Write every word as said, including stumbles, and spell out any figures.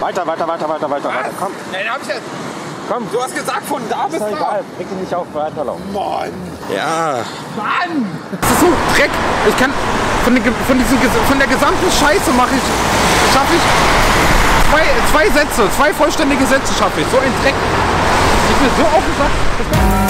Weiter, weiter, weiter, weiter, weiter, weiter. Komm. Nein, hab ich jetzt. Komm. Du hast gesagt, von da bis Ist doch da. egal. Reg dich nicht auf, weiterlaufen. Mann. Ja. Mann. Das ist so Dreck. Ich kann von, den, von, diesem, von der gesamten Scheiße mache ich, schaffe ich zwei, zwei Sätze, zwei vollständige Sätze schaffe ich. So ein Dreck. Ich bin so aufgesagt.